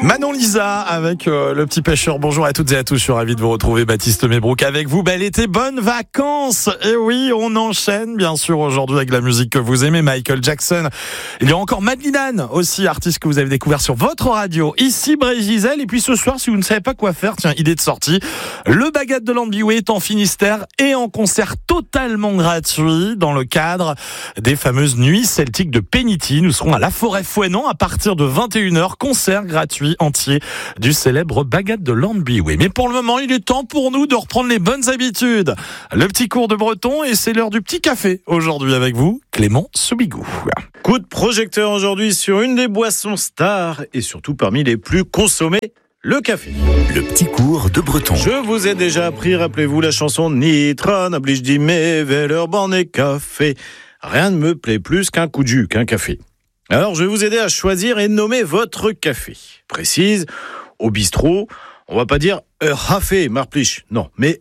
Manon Lisa avec le petit pêcheur. Bonjour à toutes et à tous, je suis ravi de vous retrouver. Baptiste Mébrouk avec vous. Bel été, bonnes vacances. Et oui, on enchaîne bien sûr aujourd'hui avec la musique que vous aimez, Michael Jackson. Il y a encore Madeline Anne aussi, artiste que vous avez découvert sur votre radio. Ici Brésil. Et puis ce soir, si vous ne savez pas quoi faire, tiens, idée de sortie. Le Bagat de Landbiway est en Finistère et en concert totalement gratuit dans le cadre des fameuses nuits celtiques de Penity. Nous serons à la Forêt-Fouesnant à partir de 21h. Concert gratuit entier du célèbre Bagat de Landbiway. Mais pour le moment, il est temps pour nous de reprendre les bonnes habitudes. Le petit cours de breton et c'est l'heure du petit café. Aujourd'hui avec vous, Clément Soubigou. Coup de projecteur aujourd'hui sur une des boissons stars et surtout parmi les plus consommées, le café. Le petit cours de breton. Je vous ai déjà appris, rappelez-vous la chanson Nitron, oblige dit mes veller borné café. Rien ne me plaît plus qu'un coup de jus, qu'un café. Alors, je vais vous aider à choisir et nommer votre café. Précise, au bistrot, on va pas dire café marplich, non, mais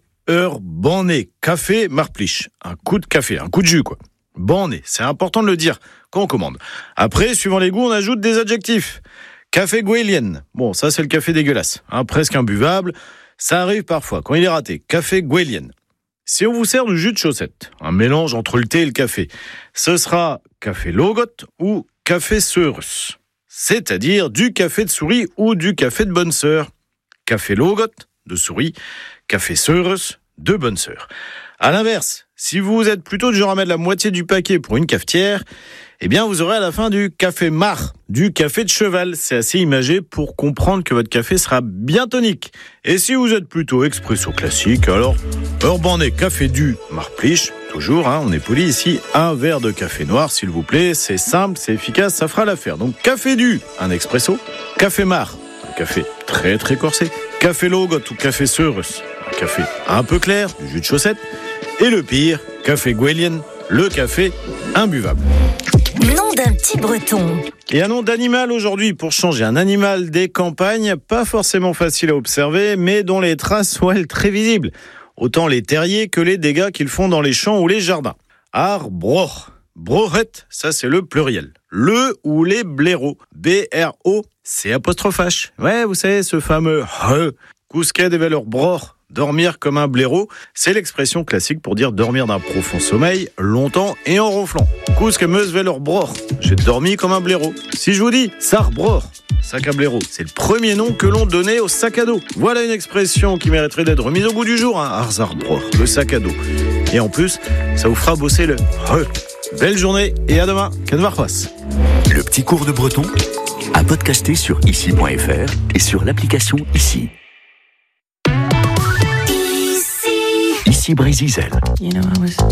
borné café marplich. Un coup de café, un coup de jus, quoi. Borné, c'est important de le dire quand on commande. Après, suivant les goûts, on ajoute des adjectifs. Café Guélien. Bon, ça, c'est le café dégueulasse, presque imbuvable. Ça arrive parfois, quand il est raté. Café Guélien. Si on vous sert du jus de chaussette, un mélange entre le thé et le café, ce sera café Logot ou café Seurus, c'est-à-dire du café de souris ou du café de bonne sœur. Café Logot, de souris, café Seurus, de bonne sœur. À l'inverse, si vous êtes plutôt du genre à mettre la moitié du paquet pour une cafetière, eh bien vous aurez à la fin du café Mar, du café de cheval. C'est assez imagé pour comprendre que votre café sera bien tonique. Et si vous êtes plutôt expresso classique, alors borné café du marplich. Toujours, on est poli ici, un verre de café noir, s'il vous plaît. C'est simple, c'est efficace, ça fera l'affaire. Donc, café du, un expresso. Café Mar, un café très très corsé. Café Logot ou café Seurus, un café un peu clair, du jus de chaussette. Et le pire, café Guélien, le café imbuvable. Nom d'un petit breton. Et un nom d'animal aujourd'hui pour changer. Un animal des campagnes, pas forcément facile à observer, mais dont les traces sont très visibles. Autant les terriers que les dégâts qu'ils font dans les champs ou les jardins. Arbroch. Brochette, ça c'est le pluriel. Le ou les blaireaux. B-R-O-C'-H. Ouais, vous savez, ce fameux Cousquet de veller broch. Dormir comme un blaireau, c'est l'expression classique pour dire dormir d'un profond sommeil, longtemps et en ronflant. Cousque meus veller broch. J'ai dormi comme un blaireau. Si je vous dis Sarbroch, sac à blaireau, c'est le premier nom que l'on donnait au sac à dos. Voilà une expression qui mériterait d'être remise au goût du jour, Arzarbroch, le sac à dos. Et en plus, ça vous fera bosser le Belle journée et à demain. Canvarrois. Le petit cours de breton à podcaster sur ici.fr et sur l'application Ici. Ici Brésil. You know, I was